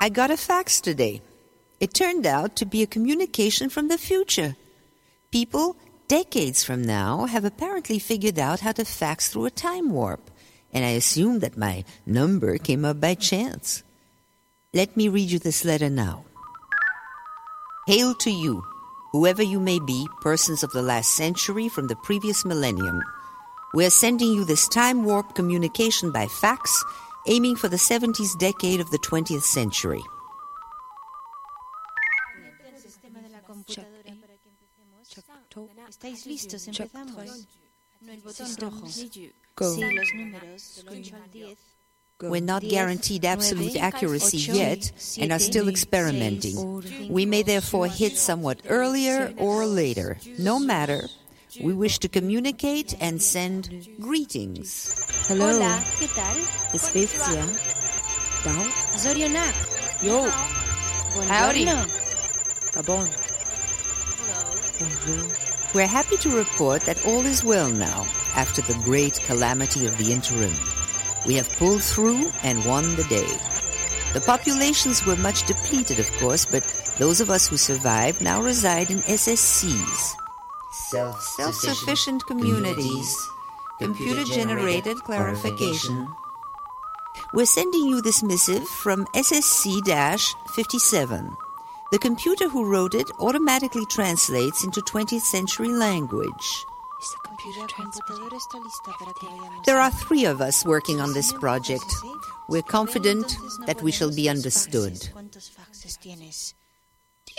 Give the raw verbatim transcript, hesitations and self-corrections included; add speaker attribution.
Speaker 1: I got a fax today. It turned out to be a communication from the future. People, decades from now, have apparently figured out how to fax through a time warp, and I assume that my number came up by chance. Let me read you this letter now. Hail to you, whoever you may be, persons of the last century from the previous millennium. We are sending you this time warp communication by fax, aiming for the seventies decade of the twentieth century.
Speaker 2: ¿Estáis listos? Empezamos. No, el botón rojo.
Speaker 3: Go.
Speaker 2: Sí, los números. ocho al diez.
Speaker 1: We're not guaranteed absolute accuracy yet and are still experimenting. We may therefore hit somewhat earlier or later. No matter. We wish to communicate and send greetings.
Speaker 3: Hello.
Speaker 2: Hola, ¿qué tal?
Speaker 3: Svezia. Down.
Speaker 2: Zorionak.
Speaker 3: Yo.
Speaker 1: Howdy.
Speaker 3: Gabon. Bonjour.
Speaker 1: We're happy to report that all is well now after the great calamity of the interim. We have pulled through and won the day. The populations were much depleted, of course, but those of us who survived now reside in S S Cs. Self-sufficient communities. Computer-generated clarification. We're sending you this missive from S S C fifty-seven. The computer who wrote it automatically translates into twentieth century language. There are three of us working on this project. We're confident that we shall be understood.
Speaker 2: ¿Cuántos faxes tienes?